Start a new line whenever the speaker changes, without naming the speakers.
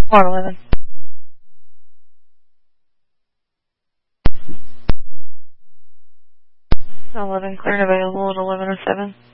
Or 11. 11 clear and available at 11:07.